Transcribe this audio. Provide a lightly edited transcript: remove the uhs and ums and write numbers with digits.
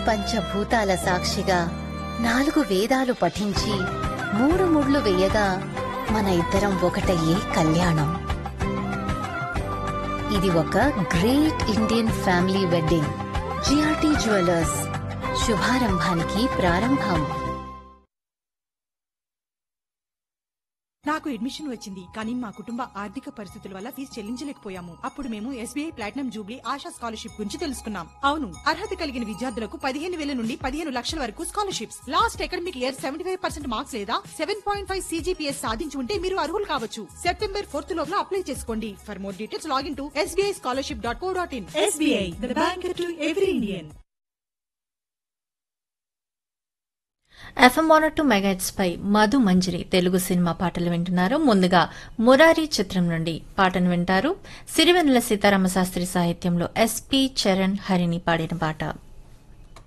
పంచభూతాల సాక్షిగా 4 వేదాలు పఠించి 3 ముళ్ళు వేయగా మన ఇద్దరం ఒకటయ్యే కళ్యాణం. ఇది ఒక great Indian family wedding. GRT jewellers, శుభారంభానికి ప్రారంభం. నాకు అడ్మిషన్ వచ్చింది, కానీ మా కుటుంబ ఆర్థిక పరిస్థితుల వల్ల ఫీజు చెల్లించలేకపోయాము. అప్పుడు మేము SBI platinum Jubilee ASHA scholarship గురించి తెలుసుకున్నాం. అవును, అర్హత కలిగిన విద్యార్థులకు 15,000 నుండి 15 లక్షల వరకు scholarships. Last academic year 75% marks లేదా 7.5 CGPS సాధించి ఉంటే మీరు అర్హులు కావచ్చు. September 4th లోపల అప్లై చేసుకోండి. For more details login to sbischolarship.co.in. SBI, the bank to every Indian. FM 102 megahertz pi Madhu Manjari Telugu cinema పాటలు వింటున్నారు. ముందుగా మురారి చిత్రం నుండి పాటను వింటారు. సిరివెన్నెల సీతారామశాస్త్రి సాహిత్యంలో SP చరణ్ హరిని పాడిన పాట.